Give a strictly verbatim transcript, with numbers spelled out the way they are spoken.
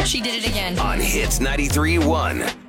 She did it again. On Hits ninety-three point one.